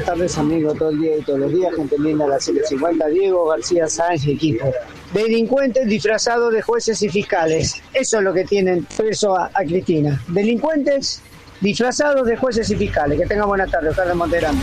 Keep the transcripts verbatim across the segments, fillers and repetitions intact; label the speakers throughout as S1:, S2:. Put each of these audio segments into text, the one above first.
S1: tardes, amigo, todo el día y todos los días, gente linda, la siete cincuenta, Diego García Sáenz y equipo. Delincuentes disfrazados de jueces y fiscales. Eso es lo que tienen preso a, a Cristina. Delincuentes disfrazados de jueces y fiscales. Que tengan buena tarde, Carlos Monterrey.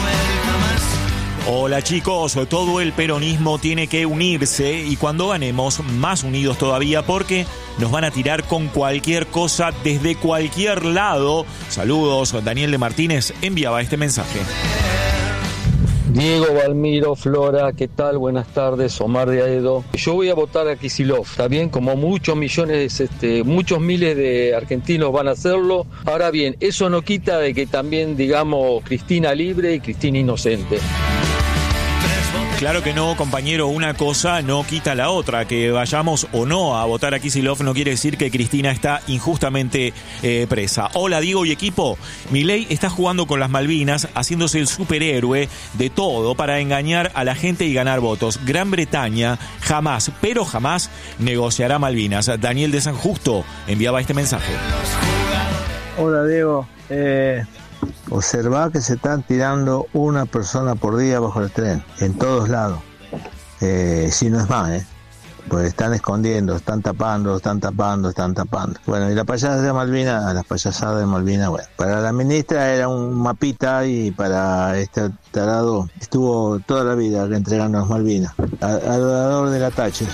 S2: Hola chicos, todo el peronismo tiene que unirse y cuando ganemos, más unidos todavía porque nos van a tirar con cualquier cosa desde cualquier lado. Saludos, Daniel de Martínez enviaba este mensaje.
S3: Diego, Valmiro, Flora, ¿qué tal? Buenas tardes, Omar de Aedo. Yo voy a votar a Kicillof, ¿está bien? Como muchos millones, este, muchos miles de argentinos van a hacerlo. Ahora bien, eso no quita de que también digamos Cristina libre y Cristina inocente.
S2: Claro que no, compañero, una cosa no quita la otra. Que vayamos o no a votar a Kicillof no quiere decir que Cristina está injustamente eh, presa. Hola, Diego y equipo. Milei está jugando con las Malvinas, haciéndose el superhéroe de todo para engañar a la gente y ganar votos. Gran Bretaña jamás, pero jamás negociará Malvinas. Daniel de San Justo enviaba este mensaje.
S4: Hola, Diego. Eh... Observa que se están tirando una persona por día bajo el tren, en todos lados. Eh, si no es más, ¿eh? Pues están escondiendo, están tapando, están tapando, están tapando. Bueno, y la payasada de Malvinas, las payasadas de Malvinas, bueno, para la ministra era un mapita y para este tarado estuvo toda la vida entregando las Malvinas, adorador de la Thatcher.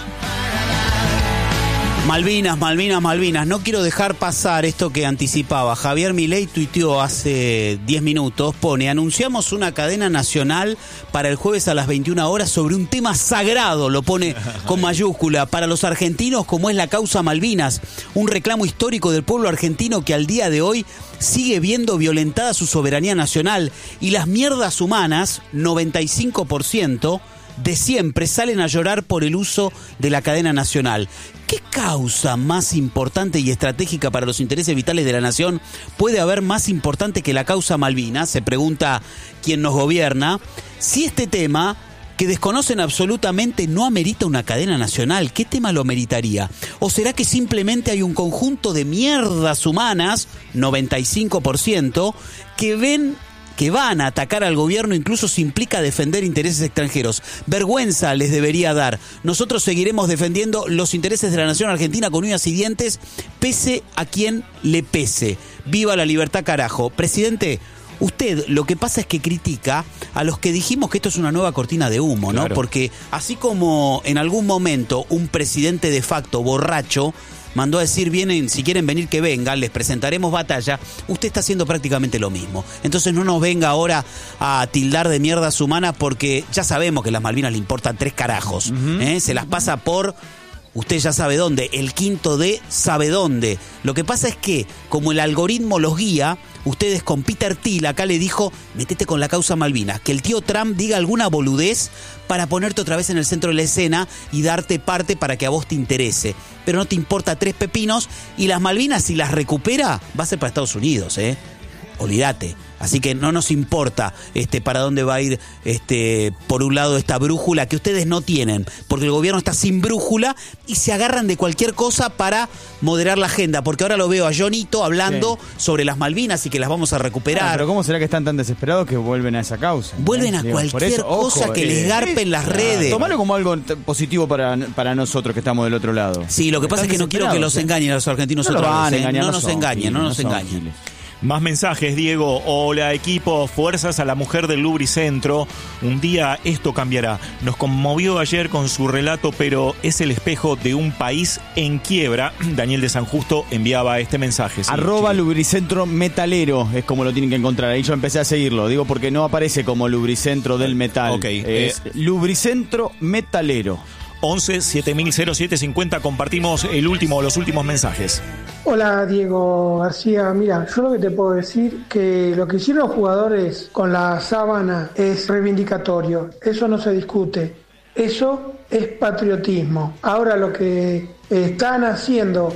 S5: Malvinas, Malvinas, Malvinas. No quiero dejar pasar esto que anticipaba. Javier Milei tuiteó hace diez minutos, pone, anunciamos una cadena nacional para el jueves a las veintiuna horas sobre un tema sagrado, lo pone con mayúscula, para los argentinos como es la causa Malvinas, un reclamo histórico del pueblo argentino que al día de hoy sigue viendo violentada su soberanía nacional y las mierdas humanas, noventa y cinco por ciento, de siempre salen a llorar por el uso de la cadena nacional. ¿Qué causa más importante y estratégica para los intereses vitales de la nación puede haber más importante que la causa Malvinas? Se pregunta quien nos gobierna. Si este tema, que desconocen absolutamente, no amerita una cadena nacional, ¿qué tema lo meritaría? ¿O será que simplemente hay un conjunto de mierdas humanas, noventa y cinco por ciento, que ven que van a atacar al gobierno incluso si implica defender intereses extranjeros? Vergüenza les debería dar. Nosotros seguiremos defendiendo los intereses de la nación argentina con uñas y dientes, pese a quien le pese. ¡Viva la libertad, carajo! Presidente, usted lo que pasa es que critica a los que dijimos que esto es una nueva cortina de humo, ¿no? Claro. Porque así como en algún momento un presidente de facto borracho mandó a decir, vienen, si quieren venir que vengan, les presentaremos batalla, usted está haciendo prácticamente lo mismo. Entonces no nos venga ahora a tildar de mierdas humanas porque ya sabemos que las Malvinas le importan tres carajos. Uh-huh. ¿eh? Se las pasa por, usted ya sabe dónde, el quinto de sabe dónde. Lo que pasa es que, como el algoritmo los guía, ustedes con Peter Thiel acá le dijo, metete con la causa Malvinas, que el tío Trump diga alguna boludez para ponerte otra vez en el centro de la escena y darte parte para que a vos te interese. Pero no te importa tres pepinos y las Malvinas, si las recupera, va a ser para Estados Unidos, ¿eh? Olvídate. Así que no nos importa este, para dónde va a ir, este, por un lado, esta brújula que ustedes no tienen, porque el gobierno está sin brújula y se agarran de cualquier cosa para moderar la agenda, porque ahora lo veo a Jonito hablando sí. sobre las Malvinas y que las vamos a recuperar. Ah,
S6: pero ¿cómo será que están tan desesperados que vuelven a esa causa?
S5: Vuelven a
S6: Digo,
S5: cualquier
S6: eso,
S5: cosa
S6: ojo,
S5: que
S6: eh,
S5: les garpe en las
S6: ah,
S5: redes.
S6: Tomalo como algo positivo para, para nosotros que estamos del otro lado.
S5: Sí, lo que pasa es que no quiero que los engañen a los argentinos
S6: no
S5: otra
S6: van
S5: vez.
S6: ¿eh?
S5: No nos
S6: son,
S5: engañen, no nos
S6: no
S5: engañen.
S2: Más mensajes, Diego. Hola, equipo. Fuerzas a la mujer del Lubricentro. Un día esto cambiará. Nos conmovió ayer con su relato, pero es el espejo de un país en quiebra. Daniel de San Justo enviaba este mensaje. Sí,
S6: Arroba
S2: sí.
S6: Lubricentro Metalero es como lo tienen que encontrar. Ahí yo empecé a seguirlo. Digo porque no aparece como Lubricentro del Metal.
S2: Ok.
S6: Es
S2: eh,
S6: Lubricentro Metalero.
S2: once siete mil siete cincuenta. Compartimos el último, los últimos mensajes.
S7: Hola Diego García, mira, yo lo que te puedo decir que lo que hicieron los jugadores con la sábana es reivindicatorio, eso no se discute, eso es patriotismo. Ahora lo que están haciendo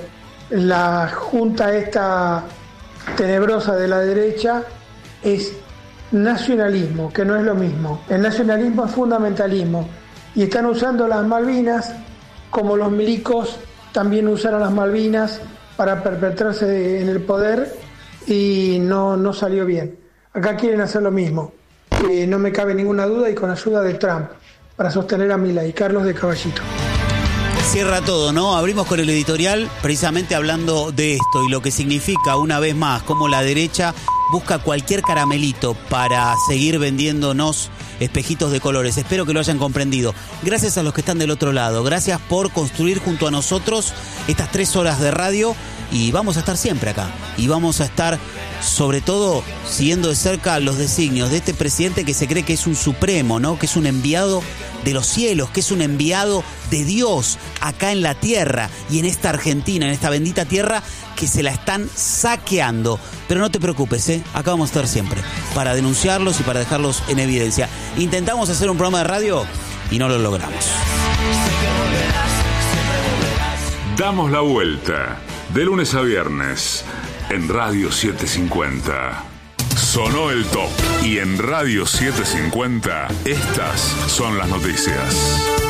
S7: la junta esta tenebrosa de la derecha es nacionalismo, que no es lo mismo. El nacionalismo es fundamentalismo y están usando las Malvinas como los milicos también usaron las Malvinas para perpetrarse en el poder y no, no salió bien. Acá quieren hacer lo mismo. eh, no me cabe ninguna duda, y con ayuda de Trump, para sostener a Milei. Carlos de Caballito.
S5: Cierra todo, ¿no? Abrimos con el editorial precisamente hablando de esto y lo que significa, una vez más, cómo la derecha busca cualquier caramelito para seguir vendiéndonos espejitos de colores. Espero que lo hayan comprendido. Gracias a los que están del otro lado. Gracias por construir junto a nosotros estas tres horas de radio, y vamos a estar siempre acá. Y vamos a estar, sobre todo, siguiendo de cerca los designios de este presidente que se cree que es un supremo, ¿no? Que es un enviado de los cielos, que es un enviado de Dios acá en la tierra y en esta Argentina, en esta bendita tierra que se la están saqueando. Pero no te preocupes, ¿eh? Acá vamos a estar siempre para denunciarlos y para dejarlos en evidencia. Intentamos hacer un programa de radio y no lo logramos.
S8: Damos la vuelta de lunes a viernes en Radio setecientos cincuenta. Sonó el top, y en Radio setecientos cincuenta estas son las noticias.